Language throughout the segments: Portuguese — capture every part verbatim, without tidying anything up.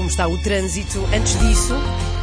como está o trânsito. Antes disso,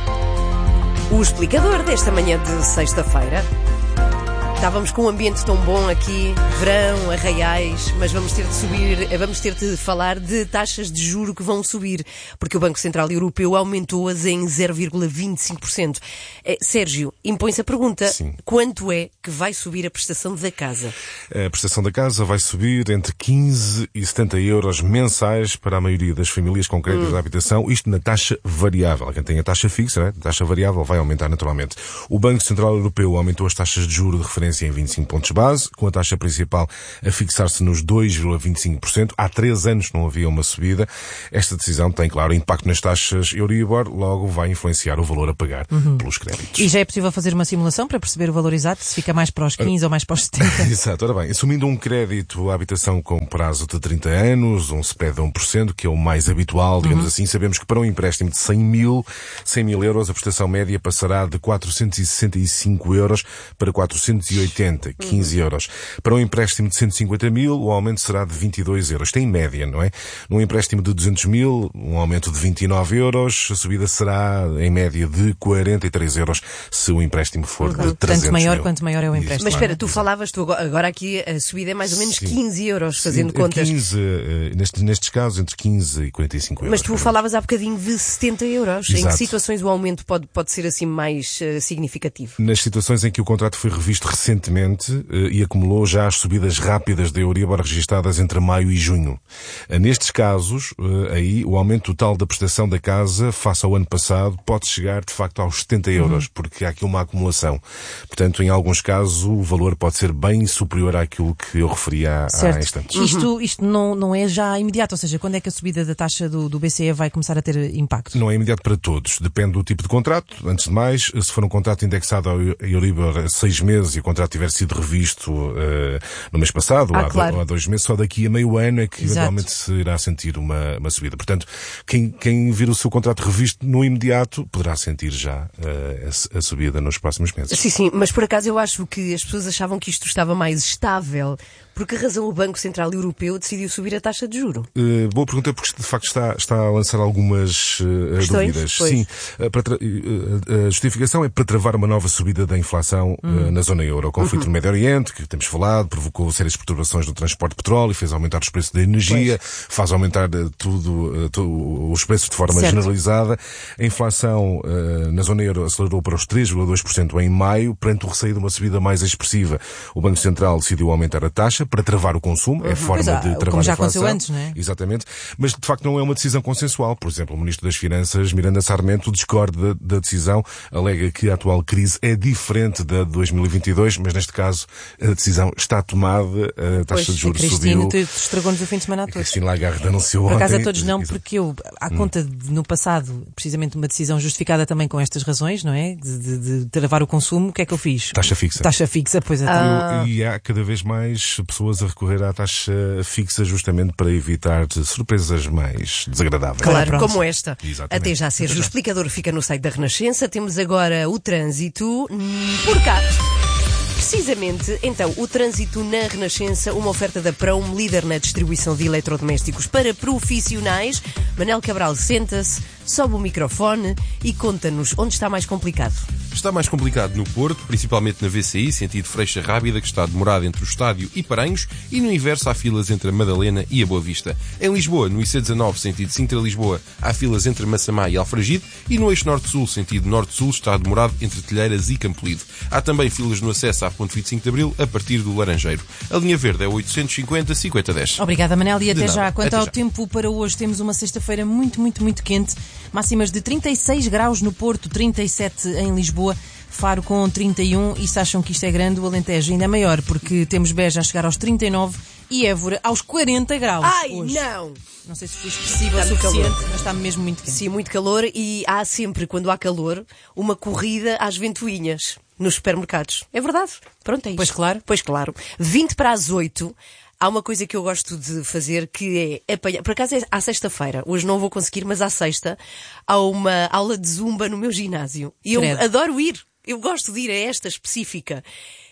o explicador desta manhã de sexta-feira. Estávamos com um ambiente tão bom aqui, verão, arraiais, mas vamos ter de subir, vamos ter de falar de taxas de juro que vão subir, porque o Banco Central Europeu aumentou-as em zero vírgula vinte e cinco por cento. Eh, Sérgio, impõe-se a pergunta, Sim. quanto é que vai subir a prestação da casa? A prestação da casa vai subir entre quinze e setenta euros mensais para a maioria das famílias com crédito hum. de habitação, isto na taxa variável. Quem tem a taxa fixa, né? A taxa variável vai aumentar naturalmente. O Banco Central Europeu aumentou as taxas de juro de referência em vinte e cinco pontos base, com a taxa principal a fixar-se nos dois vírgula vinte e cinco por cento. Há três anos não havia uma subida. Esta decisão tem, claro, impacto nas taxas Euribor, logo vai influenciar o valor a pagar uhum. pelos créditos. E já é possível fazer uma simulação para perceber o valor exato, se fica mais para os quinze uh, ou mais para os setenta? Exato, ora bem, assumindo um crédito à habitação com prazo de trinta anos, um spread de um por cento, que é o mais habitual, digamos uhum. assim, sabemos que para um empréstimo de cem mil euros, a prestação média passará de quatrocentos e sessenta e cinco euros para quatrocentos e oitenta, quinze euros. Para um empréstimo de cento e cinquenta mil, o aumento será de vinte e dois euros. Tem média, não é? Num empréstimo de duzentos mil, um aumento de vinte e nove euros, a subida será em média de quarenta e três euros se o empréstimo for uhum. de trezentos Tanto maior mil. Quanto maior é o empréstimo. Mas espera, tu falavas, tu agora aqui a subida é mais ou menos Sim. quinze euros, fazendo Sim, contas. quinze, nestes, nestes casos, entre quinze e quarenta e cinco euros. Mas tu falavas há bocadinho de setenta euros. Exato. Em que situações o aumento pode, pode ser assim mais uh, significativo? Nas situações em que o contrato foi revisto recentemente e acumulou já as subidas rápidas da Euribor registadas entre maio e junho. Nestes casos, aí, o aumento total da prestação da casa, face ao ano passado, pode chegar, de facto, aos setenta euros, uhum. porque há aqui uma acumulação. Portanto, em alguns casos, o valor pode ser bem superior àquilo que eu referi há, há instantes. Uhum. Isto, isto não, não é já imediato, ou seja, quando é que a subida da taxa do, do B C E vai começar a ter impacto? Não é imediato para todos. Depende do tipo de contrato. Antes de mais, se for um contrato indexado ao Euribor a seis meses e o contrato tiver sido revisto uh, no mês passado, ah, ou, há claro. do, ou há dois meses, só daqui a meio ano é que Exato. eventualmente se irá sentir uma, uma subida. Portanto, quem, quem vir o seu contrato revisto no imediato poderá sentir já uh, a, a subida nos próximos meses. Sim, sim, mas por acaso eu acho que as pessoas achavam que isto estava mais estável. Por que razão o Banco Central Europeu decidiu subir a taxa de juro? Uh, boa pergunta, porque de facto está, está a lançar algumas uh, dúvidas. Pois. Sim, uh, para tra- uh, a justificação é para travar uma nova subida da inflação hum. uh, na zona euro. O conflito uhum. no Médio Oriente, que temos falado, provocou sérias perturbações no transporte de petróleo, fez aumentar os preços da energia, pois. faz aumentar uh, tudo, uh, tu, os preços de forma certo. generalizada. A inflação uh, na zona euro acelerou para os três vírgula dois por cento em maio, perante o receio de uma subida mais expressiva. O Banco Central decidiu aumentar a taxa para travar o consumo, é a forma pois, de travar como já a inflação. aconteceu antes, não é? Exatamente. Mas, de facto, não é uma decisão consensual. Por exemplo, o Ministro das Finanças, Miranda Sarmento, discorda da, da decisão, alega que a atual crise é diferente da de dois mil e vinte e dois, mas, neste caso, a decisão está tomada, a taxa pois, de juros a subiu. Cristina estragou-nos o fim de semana a todos. Cristina Lagarde anunciou ontem. Por acaso ontem, a todos não, porque eu, à hum. conta de, no passado, precisamente uma decisão justificada também com estas razões, não é? De, de, de travar o consumo, o que é que eu fiz? Taxa fixa. Taxa fixa, pois é. Ah. E há cada vez mais pessoas a recorrer à taxa fixa justamente para evitar surpresas mais desagradáveis. Claro, Pronto. como esta. Exatamente. Até já, Sérgio. O explicador fica no site da Renascença. Temos agora o trânsito por cá. Precisamente, então, o trânsito na Renascença, uma oferta da Prome, líder na distribuição de eletrodomésticos para profissionais. Manel Cabral senta-se, sobe o microfone e conta-nos onde está mais complicado. Está mais complicado no Porto, principalmente na V C I, sentido Freixa Rábida, que está demorado entre o Estádio e Paranhos, e no inverso há filas entre a Madalena e a Boa Vista. Em Lisboa, no I C dezanove, sentido Sintra-Lisboa, há filas entre Massamá e Alfragide, e no eixo Norte-Sul, sentido Norte-Sul, está demorado entre Telheiras e Campolide. Há também filas no acesso à Ponte vinte e cinco de Abril, a partir do Laranjeiro. A linha verde é oitocentos e cinquenta, cinquenta dez. Obrigada, Manel, e até De já. nada. Quanto até ao já. tempo para hoje, temos uma sexta-feira muito, muito, muito quente. Máximas de trinta e seis graus no Porto, trinta e sete em Lisboa, Faro com trinta e um, e se acham que isto é grande, o Alentejo ainda é maior, porque temos Beja a chegar aos trinta e nove e Évora aos quarenta graus. Ai, hoje. não! Não sei se foi expressivo ou Está muito suficiente, calor. mas está mesmo muito quente. Sim, muito calor, e há sempre, quando há calor, uma corrida às ventoinhas nos supermercados. É verdade. Pronto, é isto. Pois claro. Pois claro. vinte para as oito. Há uma coisa que eu gosto de fazer, que é apanhar... Por acaso é à sexta-feira. Hoje não vou conseguir, mas à sexta há uma aula de zumba no meu ginásio. E eu Credo. adoro ir. Eu gosto de ir a esta específica.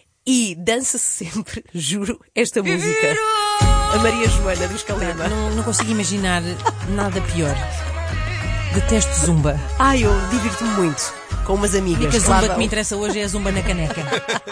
E dança-se sempre, juro, esta música. A Maria Joana do Escalema. Não, não consigo imaginar nada pior. Detesto zumba. Ai, eu divirto-me muito com umas A amigas. única zumba Lá que me interessa hoje é a zumba na caneca.